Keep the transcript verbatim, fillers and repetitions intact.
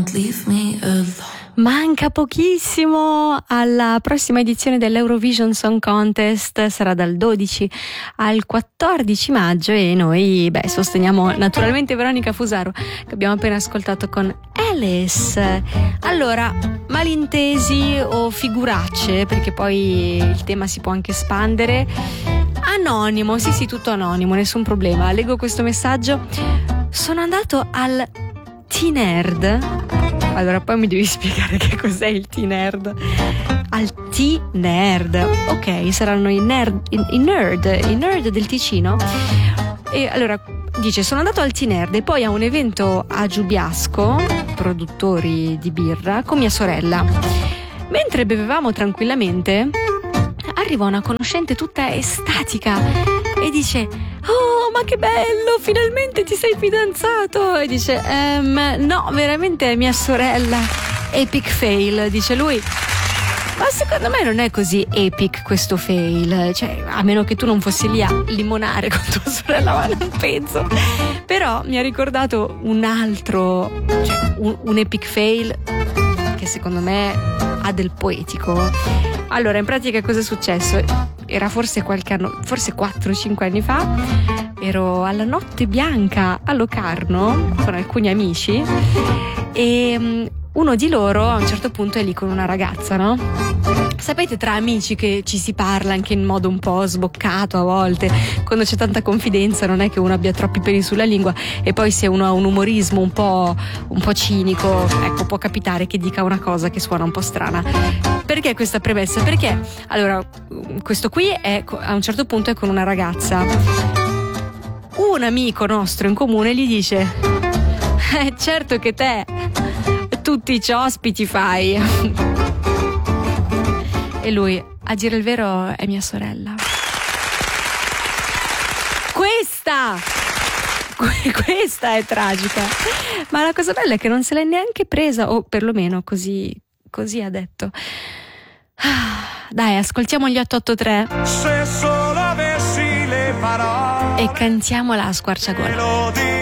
Don't leave me alone. Manca pochissimo alla prossima edizione dell'Eurovision Song Contest, sarà dal dodici al quattordici maggio e noi beh sosteniamo naturalmente Veronica Fusaro che abbiamo appena ascoltato con Alice. Allora, malintesi o figuracce, perché poi il tema si può anche espandere. Anonimo, sì sì, tutto anonimo, nessun problema. Leggo questo messaggio. Sono andato al T-Nerd. Allora poi mi devi spiegare che cos'è il T-Nerd. Al T-Nerd, ok, saranno i nerd, i, i nerd, i nerd del Ticino. E allora dice: sono andato al T-Nerd e poi a un evento a Giubiasco, produttori di birra, con mia sorella. Mentre bevevamo tranquillamente, arriva una conoscente tutta estatica e dice: oh, ma che bello, finalmente ti sei fidanzato. E dice: ehm, no, veramente è mia sorella. Epic fail, dice lui. Ma secondo me non è così epic questo fail, cioè a meno che tu non fossi lì a limonare con tua sorella, ma non penso. Però mi ha ricordato un altro, cioè un, un epic fail che secondo me ha del poetico. Allora, in pratica cosa è successo? Era forse qualche anno, forse quattro cinque anni fa, ero alla Notte Bianca a Locarno con alcuni amici e um, uno di loro a un certo punto è lì con una ragazza, no? Sapete, tra amici che ci si parla anche in modo un po' sboccato a volte, quando c'è tanta confidenza non è che uno abbia troppi peli sulla lingua, e poi se uno ha un umorismo un po', un po' cinico, ecco, può capitare che dica una cosa che suona un po' strana. Perché questa premessa? Perché allora questo qui è a un certo punto è con una ragazza. Un amico nostro in comune gli dice: eh, certo che te tutti i ospiti fai. E lui, a dire il vero, è mia sorella. Questa questa è tragica, ma la cosa bella è che non se l'è neanche presa, o perlomeno così così ha detto. Dai, ascoltiamo gli otto otto tre Se solo avessi le parole e cantiamola a squarciagola.